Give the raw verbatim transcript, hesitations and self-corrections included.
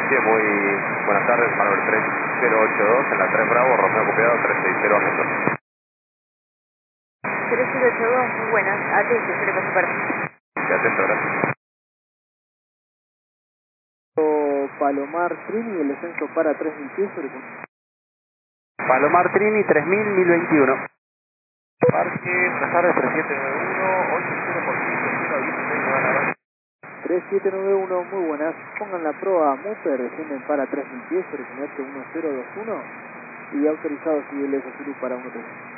Bien, muy buenas tardes, Manuel tres cero ocho dos en la tres Bravo, Romeo Copiado tres seis cero a metro. tres cero ocho dos, muy buenas. Atento, se le pasó para. Te atento, gracias. Palomar Trini, el descenso para tres mil pies sobre... Palomar Trini tres mil, mil veintiuno. Parque, buenas tardes, tres siete nueve uno, ocho cero por cinco cero dieciséis, nueve a tres siete nueve uno, muy buenas. Pongan la proa Muper, descienden para tres mil pies sobre Comete uno cero dos uno y autorizados niveles de Zulu para uno tres.